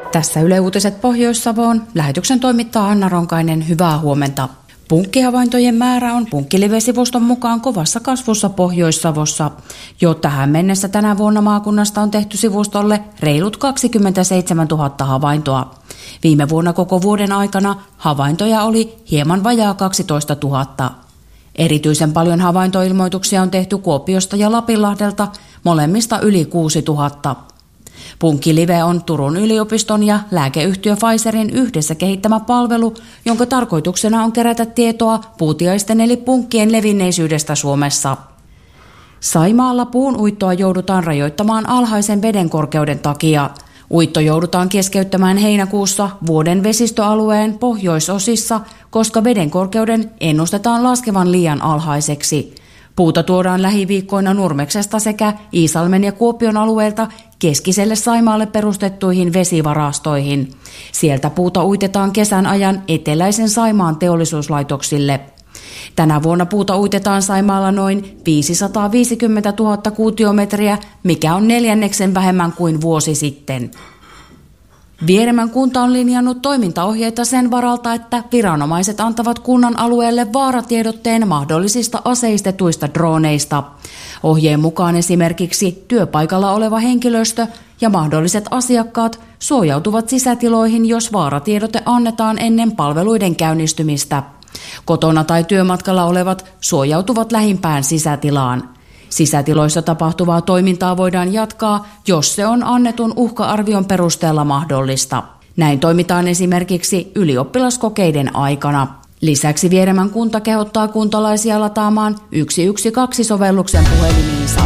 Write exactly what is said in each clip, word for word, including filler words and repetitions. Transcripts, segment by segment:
Tässä Yle Uutiset Pohjois-Savoon. Lähetyksen toimittaa Anna Ronkainen. Hyvää huomenta. Punkkihavaintojen määrä on Punkkilive-sivuston mukaan kovassa kasvussa Pohjois-Savossa. Jo tähän mennessä tänä vuonna maakunnasta on tehty sivustolle reilut kaksikymmentäseitsemäntuhatta havaintoa. Viime vuonna koko vuoden aikana havaintoja oli hieman vajaa kaksitoistatuhatta. Erityisen paljon havaintoilmoituksia on tehty Kuopiosta ja Lapinlahdelta, molemmista yli kuusituhatta. Punkkilive on Turun yliopiston ja lääkeyhtiö Pfizerin yhdessä kehittämä palvelu, jonka tarkoituksena on kerätä tietoa puutiaisten eli punkkien levinneisyydestä Suomessa. Saimaalla puun uittoa joudutaan rajoittamaan alhaisen vedenkorkeuden takia. Uitto joudutaan keskeyttämään heinäkuussa vuoden vesistöalueen pohjoisosissa, koska vedenkorkeuden ennustetaan laskevan liian alhaiseksi. Puuta tuodaan lähiviikkoina Nurmeksesta sekä Iisalmen ja Kuopion alueelta keskiselle Saimaalle perustettuihin vesivarastoihin. Sieltä puuta uitetaan kesän ajan eteläisen Saimaan teollisuuslaitoksille. Tänä vuonna puuta uitetaan Saimaalla noin viisisataaviisikymmentätuhatta kuutiometriä, mikä on neljänneksen vähemmän kuin vuosi sitten. Vieremän kunta on linjannut toimintaohjeita sen varalta, että viranomaiset antavat kunnan alueelle vaaratiedotteen mahdollisista aseistetuista droneista. Ohjeen mukaan esimerkiksi työpaikalla oleva henkilöstö ja mahdolliset asiakkaat suojautuvat sisätiloihin, jos vaaratiedote annetaan ennen palveluiden käynnistymistä. Kotona tai työmatkalla olevat suojautuvat lähimpään sisätilaan. Sisätiloissa tapahtuvaa toimintaa voidaan jatkaa, jos se on annetun uhka-arvion perusteella mahdollista. Näin toimitaan esimerkiksi ylioppilaskokeiden aikana. Lisäksi Vieremän kunta kehottaa kuntalaisia lataamaan yksi yksi kaksi sovelluksen puhelimiinsa.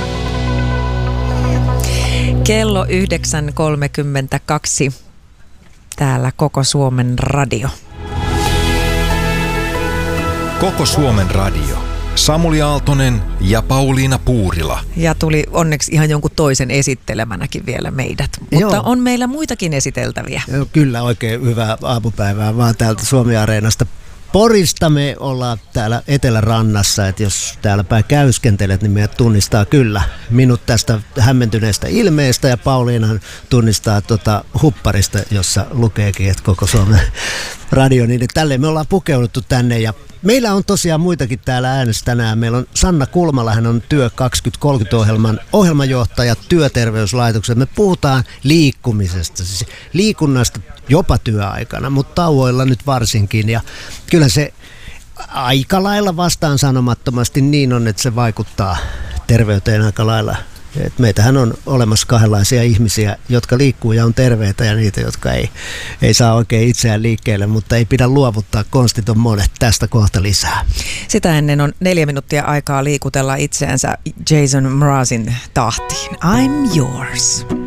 Kello yhdeksän kolmekymmentäkaksi. Täällä Koko Suomen radio. Koko Suomen radio. Samuli Aaltonen ja Pauliina Puurila. Ja tuli onneksi ihan jonkun toisen esittelemänäkin vielä meidät. Mutta Joo. on meillä muitakin esiteltäviä. Joo, kyllä, oikein hyvää aamupäivää vaan täältä Suomi-areenasta. Porista me ollaan täällä Etelärannassa, että jos täällä päin käyskentelet, niin meidät tunnistaa kyllä minut tästä hämmentyneestä ilmeestä ja Pauliinahan tunnistaa tuota hupparista, jossa lukeekin, että Koko Suomen radio, niin tälleen me ollaan pukeuduttu tänne ja meillä on tosiaan muitakin täällä äänessä tänään. Meillä on Sanna Kulmala, hän on Työ kaksituhattakolmekymmentä-ohjelman ohjelmajohtaja Työterveyslaitoksessa. Me puhutaan liikkumisesta, siis liikunnasta jopa työaikana, mutta tauoilla nyt varsinkin. Ja kyllä se aika lailla vastaan sanomattomasti niin on, että se vaikuttaa terveyteen aika lailla. Et meitähän on olemassa kahdenlaisia ihmisiä, jotka liikkuu ja on terveitä ja niitä, jotka ei, ei saa oikein itseään liikkeelle, mutta ei pidä luovuttaa, konstit on monet. Tästä kohta lisää. Sitä ennen on neljä minuuttia aikaa liikutella itseänsä Jason Mrazin tahtiin. I'm yours.